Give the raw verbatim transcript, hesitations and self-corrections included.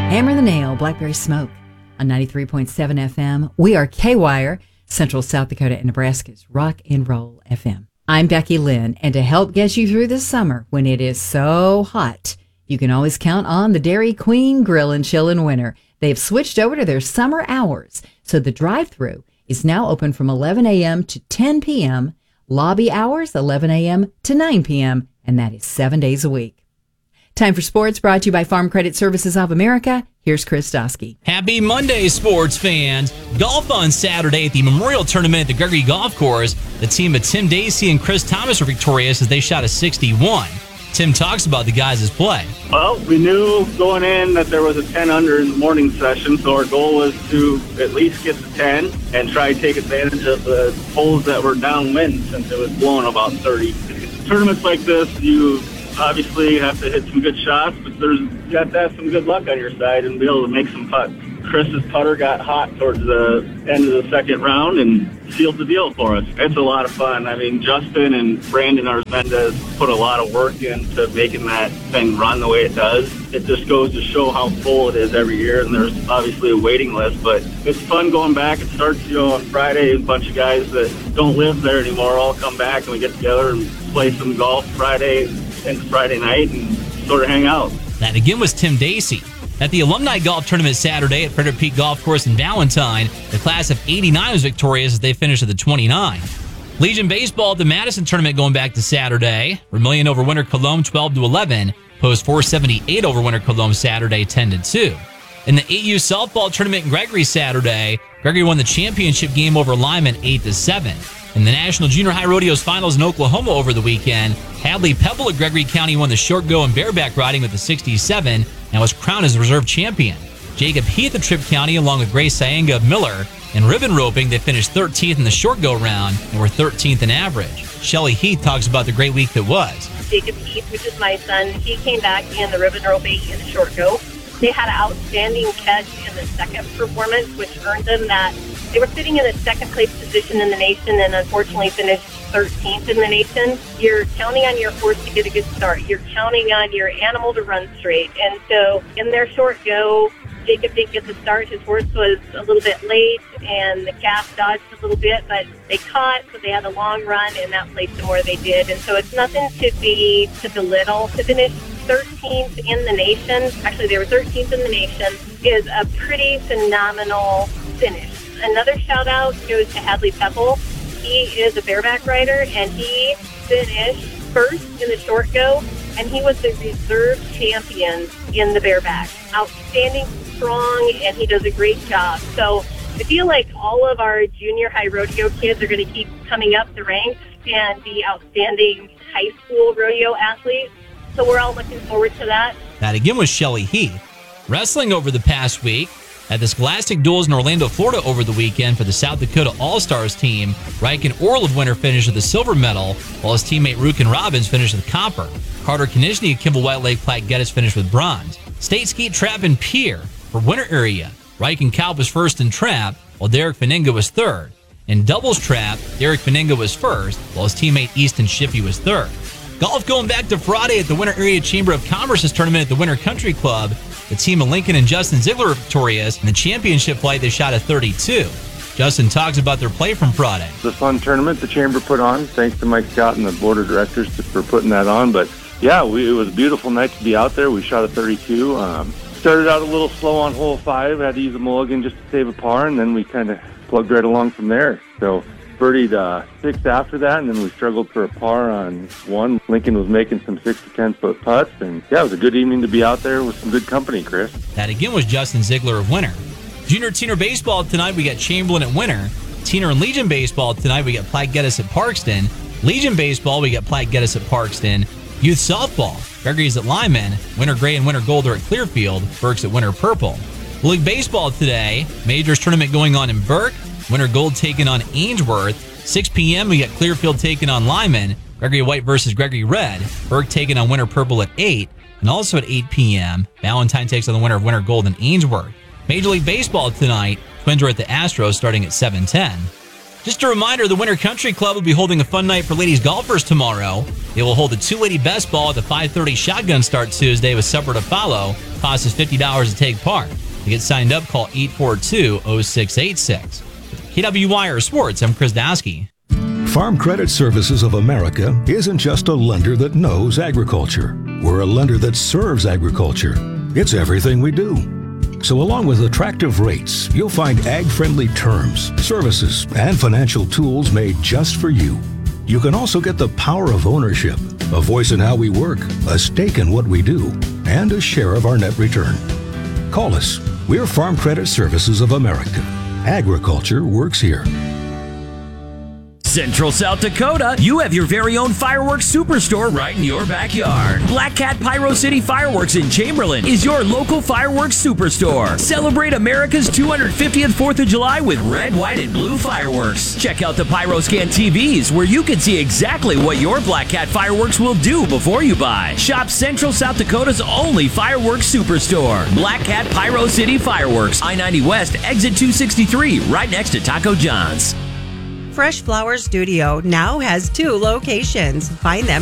Hammer the Nail, Blackberry Smoke on ninety-three point seven F M. We are K-Wire, Central South Dakota and Nebraska's Rock and Roll F M. I'm Becky Lynn, and to help get you through this summer when it is so hot, you can always count on the Dairy Queen Grill and Chill in winter. They've switched over to their summer hours, so the drive-thru is now open from eleven a.m. to ten p.m., lobby hours eleven a.m. to nine p.m., and that is seven days a week. Time for sports, brought to you by Farm Credit Services of America. Here's Chris Dosky. Happy Monday, sports fans. Golf on Saturday at the Memorial Tournament at the Gregory Golf Course. The team of Tim Dacey and Chris Thomas were victorious as they shot a sixty-one. Tim talks about the guys' play. Well, we knew going in that there was a ten under in the morning session, so our goal was to at least get to ten and try to take advantage of the holes that were downwind since it was blowing about thirty. Tournaments like this, you obviously have to hit some good shots, but there's you have to have some good luck on your side and be able to make some putts. Chris's putter got hot towards the end of the second round and sealed the deal for us. It's a lot of fun. I mean, Justin and Brandon Arzmendez put a lot of work into making that thing run the way it does. It just goes to show how full it is every year, and there's obviously a waiting list, but it's fun going back. It starts, you know, on Friday. A bunch of guys that don't live there anymore all come back, and we get together and play some golf Friday into Friday night and sort of hang out. That again was Tim Dacey. At the Alumni Golf Tournament Saturday at Frederick Peak Golf Course in Valentine, the class of eighty-nine was victorious as they finished at the twenty-nine. Legion Baseball at the Madison Tournament going back to Saturday. Vermilion over Winter Cologne twelve to eleven. Post four seventy-eight over Winter Cologne Saturday ten to two. In the A U Softball Tournament in Gregory Saturday, Gregory won the championship game over Lyman eight to seven. In the National Junior High Rodeos Finals in Oklahoma over the weekend, Hadley Pebble of Gregory County won the short go and bareback riding with a sixty-seven and was crowned as reserve champion. Jacob Heath of Tripp County, along with Grace Sayanga of Miller, in ribbon roping, they finished thirteenth in the short go round and were thirteenth in average. Shelly Heath talks about the great week that was. Jacob Heath, which is my son, he came back in the ribbon roping in the short go. They had an outstanding catch in the second performance, which earned them that. They were sitting in a second place position in the nation and unfortunately finished thirteenth in the nation. You're counting on your horse to get a good start. You're counting on your animal to run straight. And so in their short go, Jacob didn't get the start. His horse was a little bit late and the calf dodged a little bit, but they caught, so they had a long run, and that placed them where they did. And so it's nothing to be to belittle. To finish thirteenth in the nation, actually they were thirteenth in the nation, is a pretty phenomenal finish. Another shout out goes to Hadley Pebble. He is a bareback rider, and he finished first in the short go, and he was the reserve champion in the bareback. Outstanding, strong, and he does a great job. So I feel like all of our junior high rodeo kids are going to keep coming up the ranks and be outstanding high school rodeo athletes. So we're all looking forward to that. That again was Shelly Heath. Wrestling over the past week. At the Scholastic Duels in Orlando, Florida over the weekend for the South Dakota All-Stars team, Riken Orl of Winter finished with the silver medal, while his teammate Rukin Robbins finished with copper. Carter Konishny of Kimball White Lake Platte Geddes finished with bronze. State Skeet Trap and Pier for Winter area. Riken Kalb was first in trap, while Derek Faninga was third. In doubles trap, Derek Faninga was first, while his teammate Easton Shippey was third. Golf going back to Friday at the Winter Area Chamber of Commerce's tournament at the Winter Country Club. The team of Lincoln and Justin Ziegler were victorious. In the championship flight, they shot a thirty-two. Justin talks about their play from Friday. It's a fun tournament the Chamber put on. Thanks to Mike Scott and the board of directors for putting that on. But, yeah, we, it was a beautiful night to be out there. We shot a thirty-two. Um, started out a little slow on hole five. Had to use a mulligan just to save a par, and then we kind of plugged right along from there. So birdied uh, six after that, and then we struggled for a par on one. Lincoln was making some six to ten foot putts, and yeah, it was a good evening to be out there with some good company, Chris. That again was Justin Ziegler of Winter. Junior Teener Baseball tonight, we got Chamberlain at Winter. Teener and Legion Baseball tonight, we got Platte Geddes at Parkston. Legion Baseball, we got Platte Geddes at Parkston. Youth Softball, Gregory's at Lyman. Winter Gray and Winter Gold are at Clearfield. Burke's at Winter Purple. League Baseball today, Majors tournament going on in Burke. Winter Gold taking on Ainsworth. six p.m. we got Clearfield taking on Lyman. Gregory White versus Gregory Red. Burke taking on Winter Purple at eight. And also at eight p.m., Valentine takes on the winner of Winter Gold and Ainsworth. Major League Baseball tonight, Twins are at the Astros starting at seven ten. Just a reminder, the Winter Country Club will be holding a fun night for ladies golfers tomorrow. They will hold the two-lady best ball at the five thirty shotgun start Tuesday with supper to follow. Cost is fifty dollars to take part. To get signed up, call eight four two, oh six eight six. With K W Y R Sports, I'm Chris Dowski. Farm Credit Services of America isn't just a lender that knows agriculture. We're a lender that serves agriculture. It's everything we do. So along with attractive rates, you'll find ag-friendly terms, services, and financial tools made just for you. You can also get the power of ownership, a voice in how we work, a stake in what we do, and a share of our net return. Call us. We're Farm Credit Services of America. Agriculture works here. Central South Dakota, you have your very own fireworks superstore right in your backyard. Black Cat Pyro City Fireworks in Chamberlain is your local fireworks superstore. Celebrate America's two hundred fiftieth fourth of July with red, white, and blue fireworks. Check out the PyroScan T Vs where you can see exactly what your Black Cat fireworks will do before you buy. Shop Central South Dakota's only fireworks superstore. Black Cat Pyro City Fireworks, I ninety West, exit two sixty-three, right next to Taco John's. Fresh Flower Studio now has two locations. Find them